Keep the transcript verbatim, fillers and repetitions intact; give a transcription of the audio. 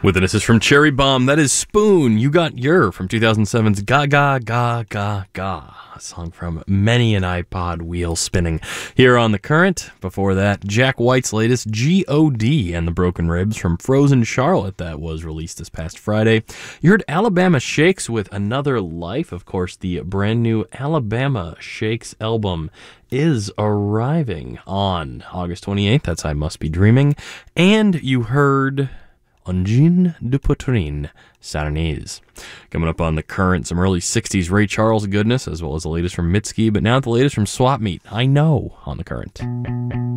With an assist from Cherry Bomb, that is Spoon, You Got Your from two thousand seven's Ga Ga Ga Ga Ga, a song from many an iPod wheel spinning here on The Current. Before that, Jack White's latest G O D and the Broken Ribs from Frozen Charlotte that was released this past Friday. You heard Alabama Shakes with Another Life. Of course, the brand new Alabama Shakes album is arriving on August twenty-eighth. That's I Must Be Dreaming. And you heard Ongin de Poitrine, Satanese. Coming up on The Current, some early sixties Ray Charles goodness, as well as the latest from Mitski, but now the latest from Swap Meet. I Know on The Current.